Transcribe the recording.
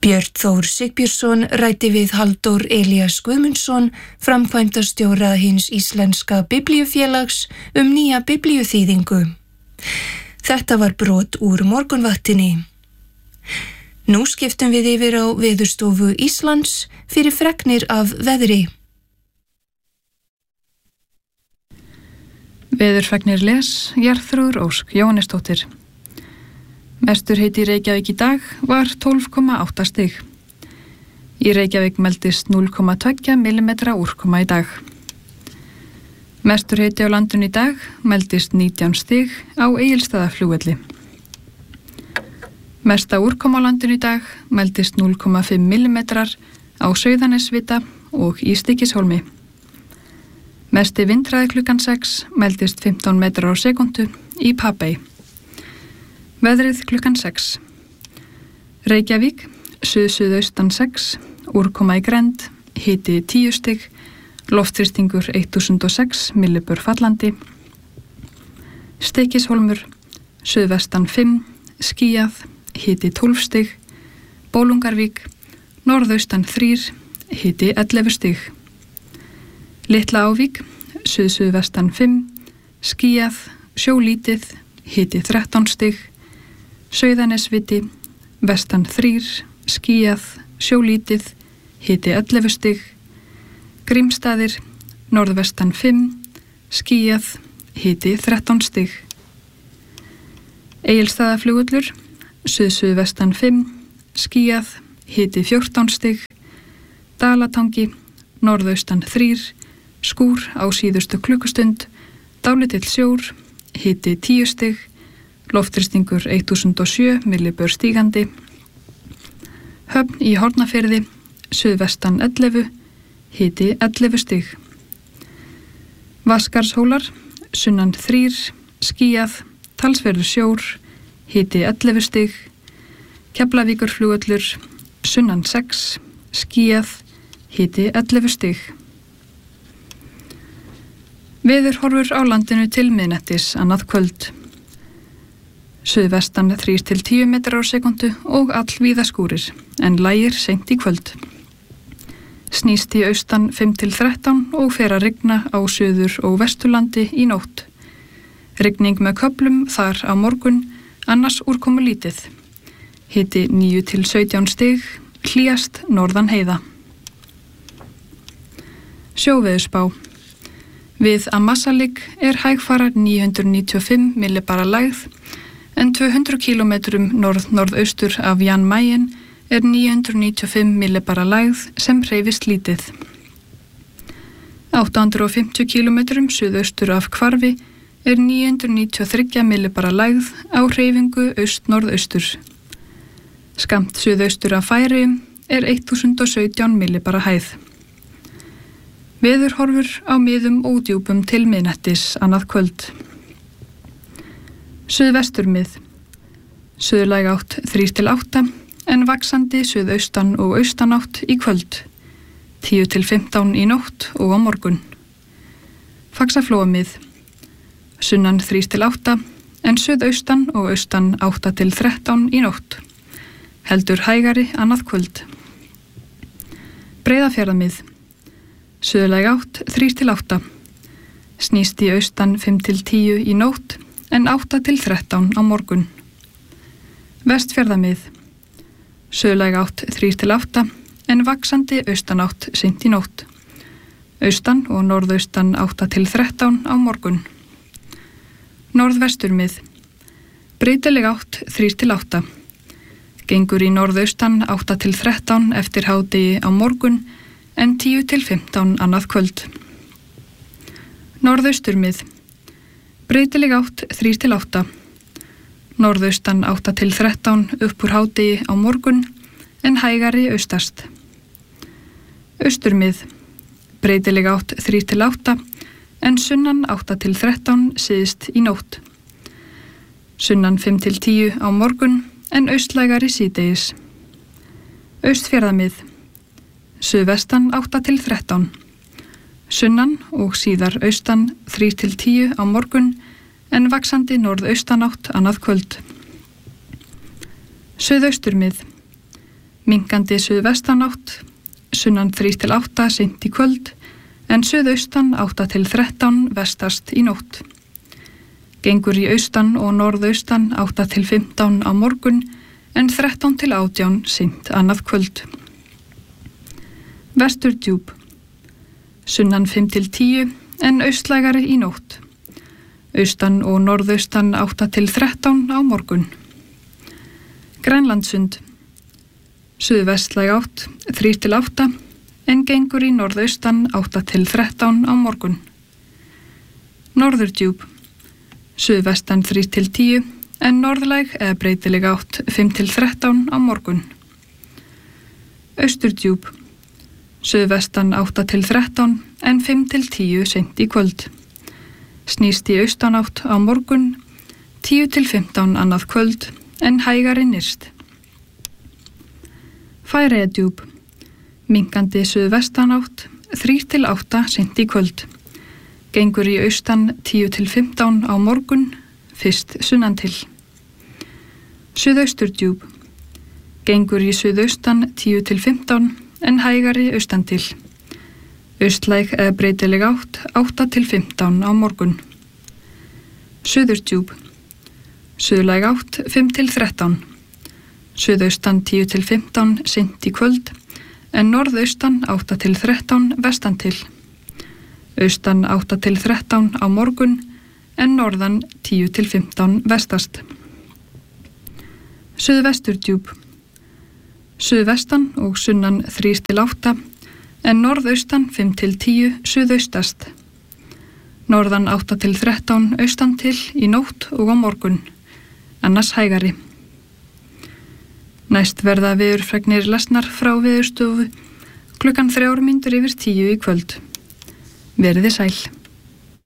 Björn Þór Sigbjörnsson ræddi við Halldór Elías Guðmundsson, framkvæmdastjóra hins íslenska biblíufélags nýja biblíuþýðingu. Þetta var brot úr Morgunvaktinni. Nú skiptum við yfir á Veðurstofu Íslands fyrir fregnir af veðri. Veðurfregnir les Jarþrúður Ósk Jóhannesdóttir. Mestur hiti í Reykjavík í dag var 12,8 stig. Í Reykjavík meldist 0,2 mm úrkoma í dag. Mestur hiti á landinu í dag meldist 19 stig á Egilsstaðaflugvelli. Mesta úrkoma á landinu í dag meldist 0,5 mm á Sauðanesvita og í Stykkishólmi. Mesti vindhraði klukkan 6 meldist 15 metrar á sekundu í Papey. Veðrið klukkan 6. Reykjavík, suðsuðaustan 6, úrkoma í grennd, hiti 10 stig, loftþrýstingur 1006 millibur fallandi. Stykkishólmur, suðvestan 5, skýjað, hiti 12 stig. Bólungarvík, norðaustan 3, hiti 11 stig. Litla Ávík, suðsuðvestan 5, skýjað, sjólítið, hiti 13 stig. Sauðanesviti, vestan 3, skýjað, sjólítið, hiti 11 stig. Grímsstaðir, norðvestan 5, skýjað, hiti 13 stig. Egilsstaðaflugvöllur, suðsuðvestan 5, skýjað, hiti 14 stig. Dalatangi, norðaustan 3, skúr á síðustu klukkustund, dálítill sjór, hiti 10 stig. Loftþrýstingur 1007 millibur stígandi. Höfn í Hornafirði, suðvestan 11, hiti 11 stig. Vaskarshólar, sunnan 3, skýjað, talsverður sjór, hiti 11 stig. Keflavíkurflugvöllur, sunnan 6, skýjað, hiti 11 stig. Veðurhorfur á landinu til miðnættis annað kvöld. Suðvestan 3-10 metrar á sekundu og allvíða skúrir, en lægir seint í kvöld. Snýst í austan 5-13 og fer að rigna á suður- og vesturlandi í nótt. Rigning með köflum þar á morgun, annars úrkomu lítið. Hiti 9-17 stig, hlýjast norðan heiða. Sjóveðurspá. Við Ammassalik er hægfara 995 millibara lægð, en 200 kilometrum norð-norðaustur af Jan Mayen er 995 millibara lægð sem hreyfist lítið. 850 kilometrum suðaustur af Hvarfi er 993 millibara lægð á hreyfingu aust-norðaustur. Skammt suðaustur af Færeyjum er 1017 millibara hæð. Veðurhorfur á miðum og djúpum til miðnættis annað kvöld. Suðvesturmið. Suðlæg átt 3-8 en vaxandi suðaustan og austanátt í kvöld. 10-15 í nótt og á morgun. Faxaflóamið. Sunnan 3-8 en suðaustan og austan 8-13 í nótt. Heldur hægari annað kvöld. Breiðafjarðamið. Suðlæg átt 3-8. Snýst í austan 5-10 í nótt en 8-13 á morgun. Vestfjarðamið. Suðlæg átt 3-8 en vaxandi austanátt seint í nótt. Austan og norðaustan 8-13 á morgun. Norðvesturmið. Breytileg átt 3-8. Gengur í norðaustan 8-13 eftir hádegi á morgun en 10-15 annað kvöld. Norðausturmið. Breytileg átt 3-8. Norðaustan 8-13 upp úr hádegi á morgun en hægari austast. Austurmið. Breytileg átt 3-8 en sunnan 8-13 syðst í nótt. Sunnan 5-10 á morgun en austlægari síðdegis. Austfjarðamið. Suðvestan 8-13. Sunnan og síðar austan 3-10 á morgun en vaxandi norðaustanátt annað kvöld. Suðausturmið. Minnkandi suðvestanátt, sunnan 3-8 seint í kvöld, en suðaustan 8-13 vestast í nótt. Gengur í austan og norðaustan 8-15 á morgun, en 13-18 seint annað kvöld. Vesturdjúp, sunnan 5-10, en austlægari í nótt. Austan og norðaustan 8-13 á morgun. Grænlandssund, suðvestlæg átt 3-8, en gengur í norðaustan 8-13 á morgun. Norðurdjúp, suðvestan 3-10, en norðlæg eða breytileg átt 5-13 á morgun. Austurdjúp, suðvestan 8-13, en 5-10 seint í kvöld. Snýst í austanátt á morgun, 10-15 annað kvöld, en hægari nyrst. Færeyjadjúp, minnkandi suðvestanátt, 3-8 seint í kvöld. Gengur í austan 10-15 á morgun, fyrst sunnan til. Suðausturdjúp, gengur í suðaustan 10-15, en hægari austan til. Austlæg eða breytileg átt 8-15 á morgun. Suðurdjúp, suðlæg átt 5-13, suðaustan 10-15 seint í kvöld, en norðaustan 8-13 vestan til. Austan 8-13 á morgun, en norðan 10-15 vestast. Suðvesturdjúp, suðvestan og sunnan 3-8, en norðaustan 5-10 suðaustast. Norðan 8-13 austan til í nótt og á morgun, annars hægari. Næst verða veðurfregnir lesnar frá Veðurstofu klukkan 9:03 í kvöld. Verið þið sæl.